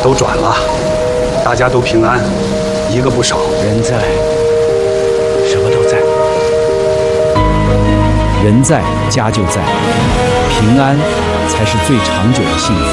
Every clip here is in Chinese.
都转了，大家都平安，一个不少。 人在，什么都在。人在，家就在，平安才是最长久的幸福。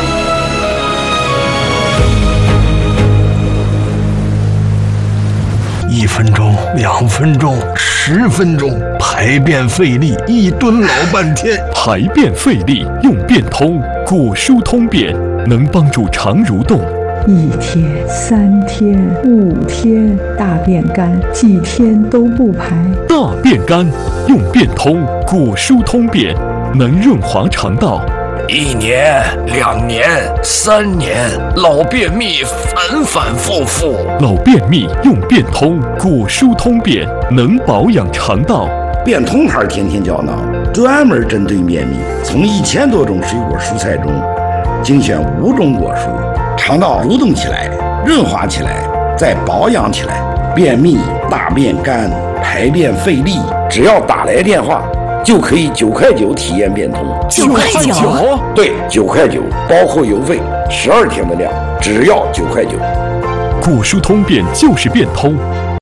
1分钟、2分钟、10分钟，排便费力，一蹲老半天。 排便费力用便通，果蔬通便能帮助肠蠕动。 1天、3天、5天，大便干，几天都不排。 大便干用便通，果蔬通便能润滑肠道。 1年、2年、3年，老便秘反反复复。 老便秘用便通，果蔬通便能保养肠道。 便通牌天天胶囊专门针对便秘，从1000多种水果蔬菜中精选5种果蔬，肠道蠕动起来，润滑起来，再保养起来。便秘、大便干、排便费力，只要打来电话，就可以9块9体验便通。 9块9？ 对，9块9，包括邮费，12天的量，只要9块9。 果蔬通便就是便通。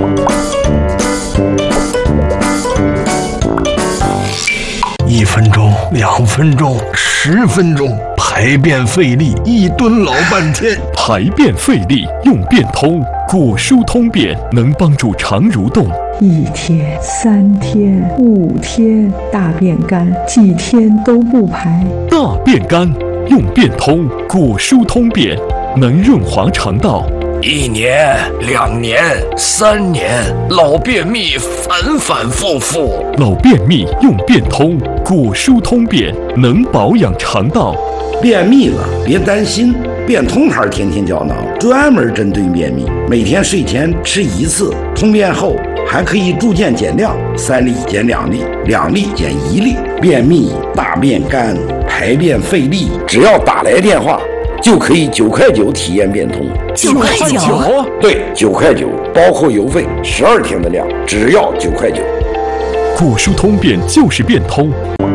1分钟、2分钟、10分钟，排便费力，一蹲老半天。 排便费力用便通，果蔬通便能帮助肠蠕动。 1天、3天、5天，大便干，几天都不排。 大便干用便通，果蔬通便能润滑肠道。 1年、2年、3年，老便秘反反复复。 老便秘用便通，果蔬通便能保养肠道。 便秘了别担心，便通牌天天胶囊专门针对便秘，每天睡前吃1次，通便后还可以逐渐减量，3粒减2粒，2粒减1粒。便秘、大便干、排便费力，只要打来电话，就可以9块9体验便通。 9块9？ 对，9块9，包括邮费，12天的量，只要9块9。 果蔬通便就是便通。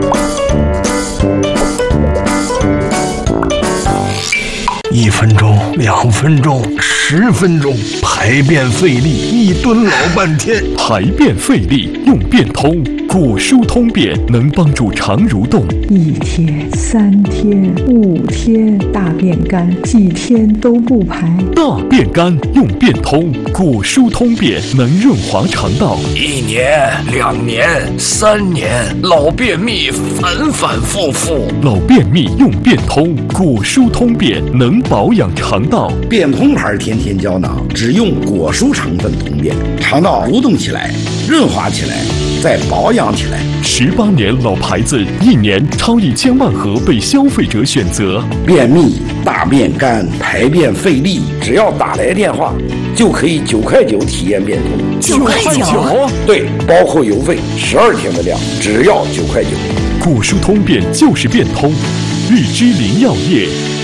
1分钟、2分钟、10分钟，排便费力，一蹲老半天。 排便费力用便通，果蔬通便能帮助肠蠕动。 1天、3天、5天，大便干，几天都不排。 大便干用便通，果蔬通便能润滑肠道。 1年、2年、3年，老便秘反反复复。 老便秘用便通，果蔬通便能保养肠道。 便通牌天天胶囊只用果蔬成分通便，肠道蠕动起来，润滑起来，再保养起来。 18年老牌子，1年超1000万盒被消费者选择。 便秘、大便干、排便费力，只要打来电话，就可以9块9体验便通。 9块9？ 对，包括邮费，12天的量，只要9块9。 果蔬通便就是便通，日之林药业。